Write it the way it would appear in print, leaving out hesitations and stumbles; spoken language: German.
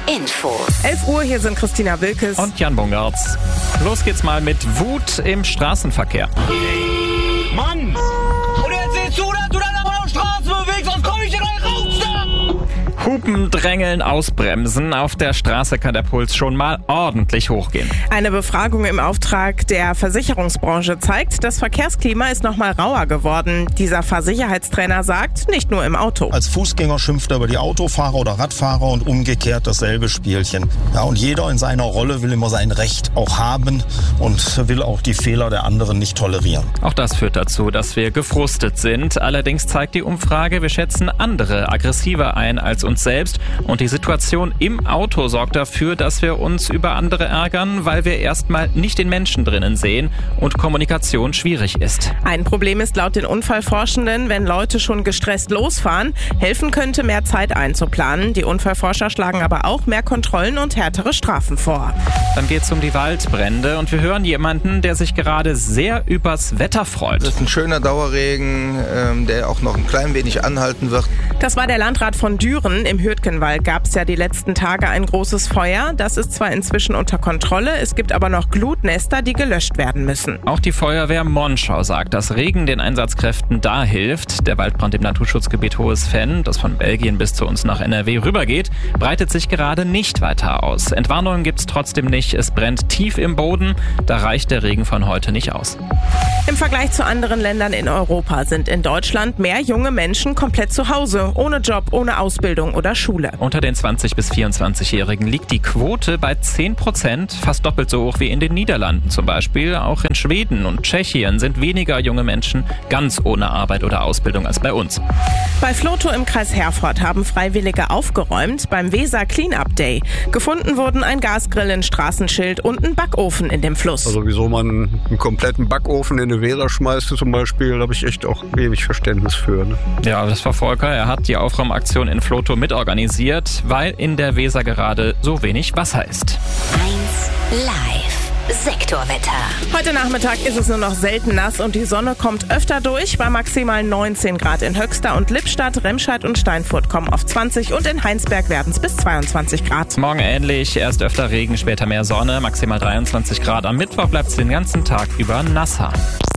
Info. 11 Uhr, hier sind Christina Wilkes und Jan Bungartz. Los geht's mal mit Wut im Straßenverkehr. Mann! Und jetzt siehst du, dass du dann aber noch Straßen bewegst, sonst komm ich dir gleich raus da! Hupen, drängeln, ausbremsen. Auf der Straße kann der Puls schon mal ordentlich hochgehen. Eine Befragung im Auftrag der Versicherungsbranche zeigt, das Verkehrsklima ist noch mal rauer geworden. Dieser Fahrsicherheitstrainer sagt, nicht nur im Auto. Als Fußgänger schimpft er über die Autofahrer oder Radfahrer und umgekehrt dasselbe Spielchen. Ja, und jeder in seiner Rolle will immer sein Recht auch haben und will auch die Fehler der anderen nicht tolerieren. Auch das führt dazu, dass wir gefrustet sind. Allerdings zeigt die Umfrage, wir schätzen andere aggressiver ein als uns selbst. Und die Situation im Auto sorgt dafür, dass wir uns über andere ärgern, weil wir erstmal nicht den Menschen drinnen sehen und Kommunikation schwierig ist. Ein Problem ist laut den Unfallforschenden, wenn Leute schon gestresst losfahren, helfen könnte, mehr Zeit einzuplanen. Die Unfallforscher schlagen aber auch mehr Kontrollen und härtere Strafen vor. Dann geht's um die Waldbrände und wir hören jemanden, der sich gerade sehr übers Wetter freut. Das ist ein schöner Dauerregen, der auch noch ein klein wenig anhalten wird. Das war der Landrat von Düren. Im Hürtgenwald gab es ja die letzten Tage ein großes Feuer. Das ist zwar inzwischen unter Kontrolle, es gibt aber noch Glutnester, die gelöscht werden müssen. Auch die Feuerwehr Monschau sagt, dass Regen den Einsatzkräften da hilft. Der Waldbrand im Naturschutzgebiet Hohes Venn, das von Belgien bis zu uns nach NRW rübergeht, breitet sich gerade nicht weiter aus. Entwarnungen gibt's trotzdem nicht. Es brennt tief im Boden. Da reicht der Regen von heute nicht aus. Im Vergleich zu anderen Ländern in Europa sind in Deutschland mehr junge Menschen komplett zu Hause, ohne Job, ohne Ausbildung oder Schule. Unter den 20- bis 24-Jährigen liegt die Quote bei 10%, fast doppelt so hoch wie in den Niederlanden zum Beispiel. Auch in Schweden und Tschechien sind weniger junge Menschen ganz ohne Arbeit oder Ausbildung als bei uns. Bei Flotow im Kreis Herford haben Freiwillige aufgeräumt beim Weser Cleanup Day. Gefunden wurden ein Gasgrill, ein Straßenschild und ein Backofen in dem Fluss. Also wieso man einen kompletten Backofen in eine Weser schmeißt zum Beispiel, da habe ich echt auch wenig Verständnis für. Ne? Ja, das war Volker. Er hat die Aufräumaktion in Flotow mitorganisiert, weil in der Weser gerade so wenig Wasser ist. 1 Live. Sektorwetter. Heute Nachmittag ist es nur noch selten nass und die Sonne kommt öfter durch. Bei maximal 19 Grad in Höxter und Lippstadt, Remscheid und Steinfurt kommen auf 20 und in Heinsberg werden es bis 22 Grad. Morgen ähnlich, erst öfter Regen, später mehr Sonne, maximal 23 Grad. Am Mittwoch bleibt es den ganzen Tag über nasser.